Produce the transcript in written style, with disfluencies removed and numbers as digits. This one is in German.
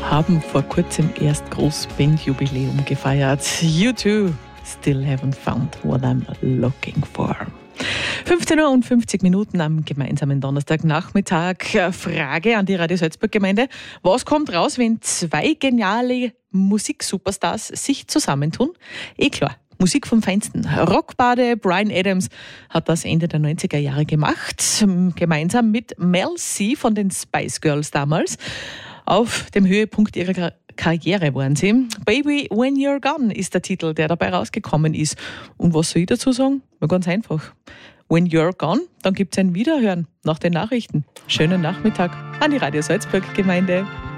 haben vor kurzem erst Großbandjubiläum gefeiert. U2 still haven't found what I'm looking for. 15:50 Uhr am gemeinsamen Donnerstagnachmittag. Frage an die Radio Salzburg Gemeinde. Was kommt raus, wenn zwei geniale Musiksuperstars sich zusammentun? Klar. Musik vom Feinsten. Rockbade Bryan Adams hat das Ende der 90er Jahre gemacht, gemeinsam mit Mel C von den Spice Girls damals. Auf dem Höhepunkt ihrer Karriere waren sie. Baby, When You're Gone ist der Titel, der dabei rausgekommen ist. Und was soll ich dazu sagen? Na, ganz einfach. When You're Gone, dann gibt's ein Wiederhören nach den Nachrichten. Schönen Nachmittag an die Radio Salzburg Gemeinde.